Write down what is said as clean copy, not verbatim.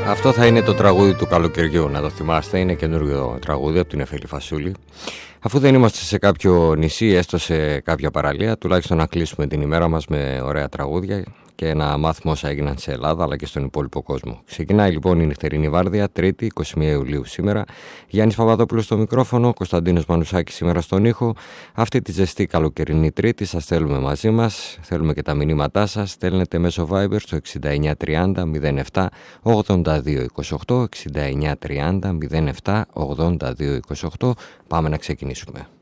Αυτό θα είναι το τραγούδι του καλοκαιριού, να το θυμάστε. Είναι καινούριο τραγούδι από την Εφέλη Φασούλη. Αφού δεν είμαστε σε κάποιο νησί, έστω σε κάποια παραλία, τουλάχιστον να κλείσουμε την ημέρα μας με ωραία τραγούδια και να μάθουμε όσα έγιναν σε Ελλάδα αλλά και στον υπόλοιπο κόσμο. Ξεκινάει λοιπόν η νυχτερινή βάρδια, Τρίτη, 21 Ιουλίου σήμερα. Γιάννης Παπαδόπουλος στο μικρόφωνο, Κωνσταντίνος Μανουσάκης σήμερα στον ήχο. Αυτή τη ζεστή καλοκαιρινή Τρίτη σας θέλουμε μαζί μας. Θέλουμε και τα μηνύματά σας. Στέλνετε μέσω Viber στο 6930 07 82 28. 6930 07 82 28. Πάμε να ξεκινήσουμε.